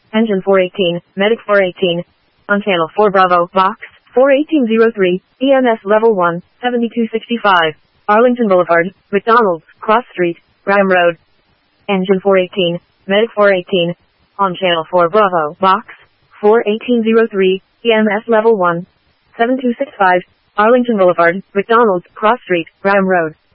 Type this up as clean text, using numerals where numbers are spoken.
Engine 418, Medic 418. On Channel 4 Bravo, Box 41803, EMS Level 1, 7265. Arlington Boulevard, McDonald's, Cross Street, Graham Road. Engine 418, Medic 418. On Channel 4 Bravo, Box 41803, EMS Level 1, 7265. Arlington Boulevard, McDonald's, Cross Street, Graham Road.